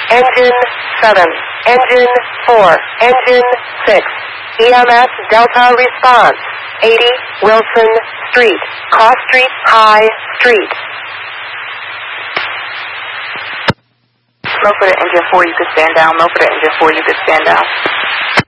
Engine 7, Engine 4, Engine 6. EMS Delta response. 80 Wilson Street, Cross Street, High Street. Milford Engine 4, you can stand down. Milford Engine 4, you can stand down.